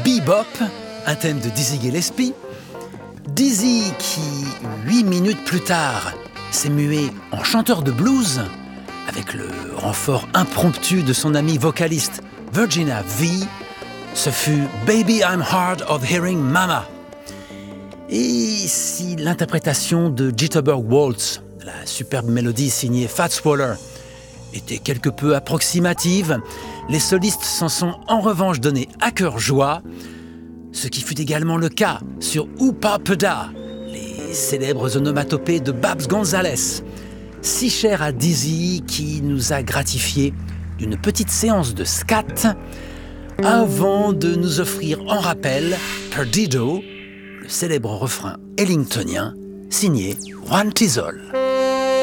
Bebop, un thème de Dizzy Gillespie. Dizzy qui, 8 minutes plus tard, s'est mué en chanteur de blues avec le renfort impromptu de son ami vocaliste Virginia V. Ce fut Baby I'm Hard of Hearing Mama. Et si l'interprétation de Jitterbug Waltz, la superbe mélodie signée Fats Waller, était quelque peu approximative, les solistes s'en sont en revanche donnés à cœur joie, ce qui fut également le cas sur Oopa Peda, les célèbres onomatopées de Babs Gonzalez, si chères à Dizzy qui nous a gratifié d'une petite séance de scat avant de nous offrir en rappel Perdido, le célèbre refrain ellingtonien signé Juan Tizol.